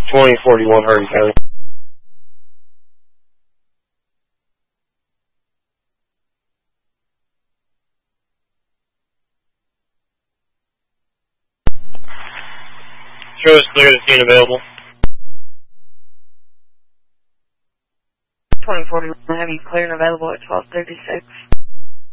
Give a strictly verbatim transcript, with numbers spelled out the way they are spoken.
twenty forty-one Hardin County. Show us clear to scene available. twenty forty-one Heavy clear and available at twelve thirty-six.